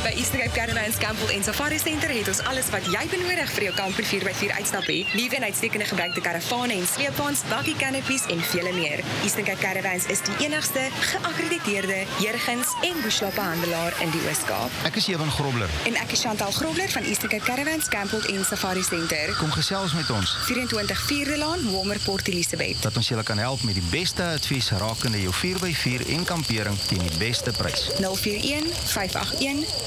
By Eastern Cape Caravans, Campbell en Safari Center het ons alles wat jy benodig vir jou kamper 4x4 uitstap hê. Nuwe en uitstekende gebruikte karavane en sleepwaens, bakkie canopies en vele meer. Eastern Cape Caravans is die enigste geakkrediteerde Jurgens en Bushla handelaar in die Oos-Kaap. Ek is Ewan Grobler. En ek is Chantal Grobler van Eastern Cape Caravans, Campbell en Safari Center. Kom gesels met ons. 24 Vierde Laan, Walmer, Port Elizabeth. Dat ons julle kan help met die beste advies rakende jou 4x4 en kampering teen die beste prys. 041 581